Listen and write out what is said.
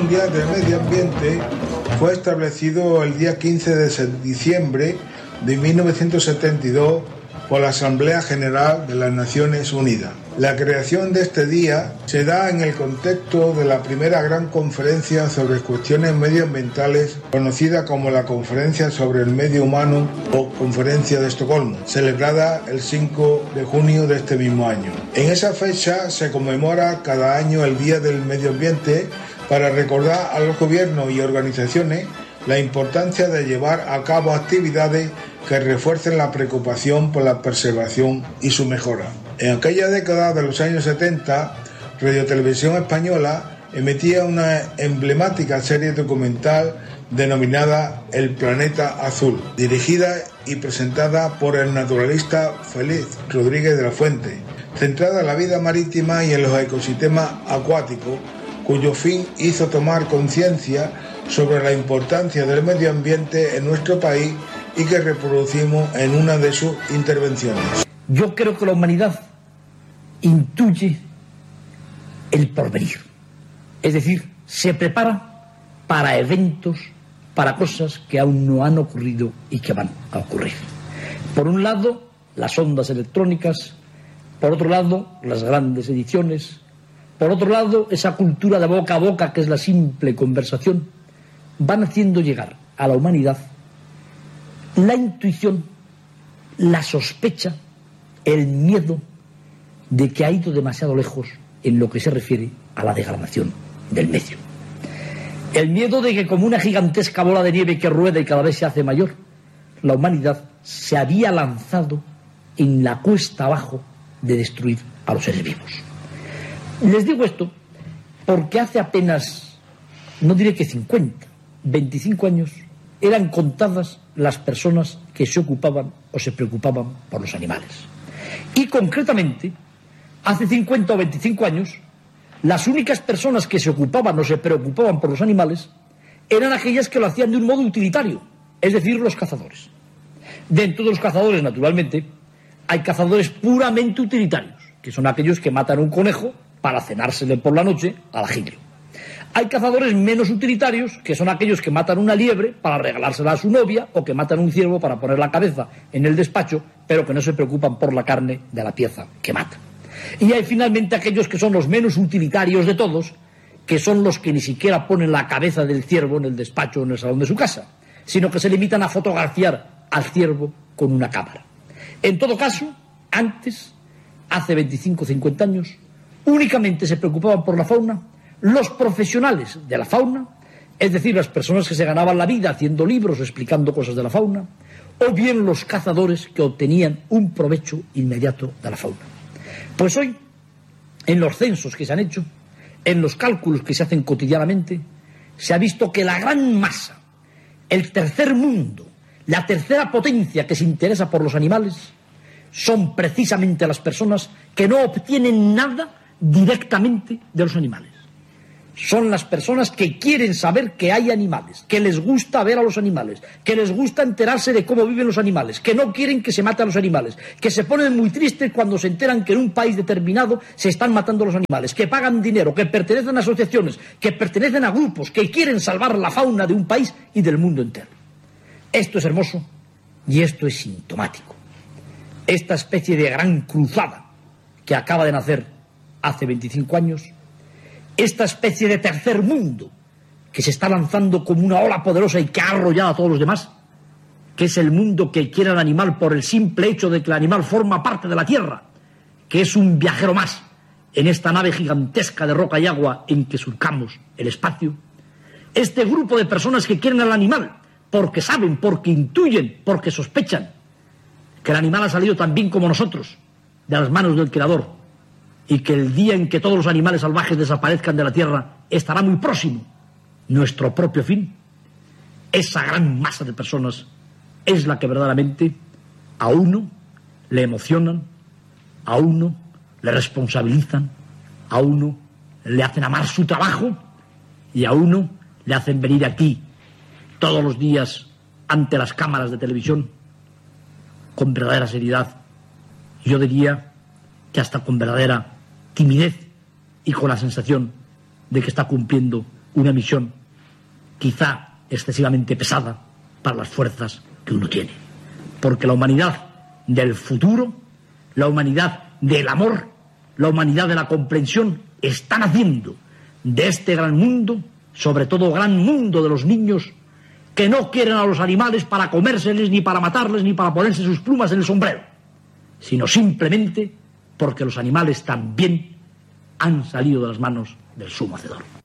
Mundial del Medio Ambiente fue establecido el día 15 de diciembre de 1972 por la Asamblea General de las Naciones Unidas. La creación de este día se da en el contexto de la primera gran conferencia sobre cuestiones medioambientales, conocida como la Conferencia sobre el Medio Humano o Conferencia de Estocolmo, celebrada el 5 de junio de este mismo año. En esa fecha se conmemora cada año el Día del Medio Ambiente para recordar a los gobiernos y organizaciones la importancia de llevar a cabo actividades que refuercen la preocupación por la preservación y su mejora. En aquella década de los años 70, Radio Televisión Española emitía una emblemática serie documental denominada El Planeta Azul, dirigida y presentada por el naturalista Félix Rodríguez de la Fuente, centrada en la vida marítima y en los ecosistemas acuáticos, cuyo fin hizo tomar conciencia sobre la importancia del medio ambiente en nuestro país y que reproducimos en una de sus intervenciones. Yo creo que la humanidad intuye el porvenir, es decir, se prepara para eventos, para cosas que aún no han ocurrido y que van a ocurrir. Por un lado, las ondas electrónicas, por otro lado, las grandes ediciones, por otro lado, esa cultura de boca a boca que es la simple conversación, van haciendo llegar a la humanidad la intuición, la sospecha, el miedo de que ha ido demasiado lejos en lo que se refiere a la degradación del medio. El miedo de que, como una gigantesca bola de nieve que rueda y cada vez se hace mayor, la humanidad se había lanzado en la cuesta abajo de destruir a los seres vivos. Les digo esto porque hace apenas, no diré que 50, 25 años, eran contadas las personas que se ocupaban o se preocupaban por los animales. Y concretamente, hace 50 o 25 años, las únicas personas que se ocupaban o se preocupaban por los animales eran aquellas que lo hacían de un modo utilitario, es decir, los cazadores. Dentro de los cazadores, naturalmente, hay cazadores puramente utilitarios, que son aquellos que matan un conejo para cenársele por la noche al ajillo. Hay cazadores menos utilitarios, que son aquellos que matan una liebre para regalársela a su novia, o que matan un ciervo para poner la cabeza en el despacho, pero que no se preocupan por la carne de la pieza que matan. Y hay finalmente aquellos que son los menos utilitarios de todos, que son los que ni siquiera ponen la cabeza del ciervo en el despacho o en el salón de su casa, sino que se limitan a fotografiar al ciervo con una cámara. En todo caso, antes, hace 25 o 50 años, únicamente se preocupaban por la fauna los profesionales de la fauna, es decir, las personas que se ganaban la vida haciendo libros o explicando cosas de la fauna, o bien los cazadores que obtenían un provecho inmediato de la fauna. Pues hoy, en los censos que se han hecho, en los cálculos que se hacen cotidianamente, se ha visto que la gran masa, el tercer mundo, la tercera potencia que se interesa por los animales, son precisamente las personas que no obtienen nada directamente de los animales. Son las personas que quieren saber que hay animales, que les gusta ver a los animales, que les gusta enterarse de cómo viven los animales, que no quieren que se maten a los animales, que se ponen muy tristes cuando se enteran que en un país determinado se están matando a los animales, que pagan dinero, que pertenecen a asociaciones, que pertenecen a grupos, que quieren salvar la fauna de un país y del mundo entero. Esto es hermoso y esto es sintomático. Esta especie de gran cruzada que acaba de nacer hace 25 años, esta especie de tercer mundo que se está lanzando como una ola poderosa y que ha arrollado a todos los demás, que es el mundo que quiere al animal por el simple hecho de que el animal forma parte de la Tierra, que es un viajero más en esta nave gigantesca de roca y agua en que surcamos el espacio. Este grupo de personas que quieren al animal porque saben, porque intuyen, porque sospechan que el animal ha salido tan bien como nosotros de las manos del Creador, y que el día en que todos los animales salvajes desaparezcan de la Tierra estará muy próximo nuestro propio fin. Esa gran masa de personas es la que verdaderamente a uno le emocionan, a uno le responsabilizan, a uno le hacen amar su trabajo y a uno le hacen venir aquí todos los días ante las cámaras de televisión con verdadera seriedad, yo diría que hasta con verdadera timidez y con la sensación de que está cumpliendo una misión quizá excesivamente pesada para las fuerzas que uno tiene. Porque la humanidad del futuro, la humanidad del amor, la humanidad de la comprensión, están haciendo de este gran mundo, sobre todo gran mundo de los niños, que no quieren a los animales para comérseles, ni para matarles, ni para ponerse sus plumas en el sombrero, sino simplemente porque los animales también han salido de las manos del sumo hacedor.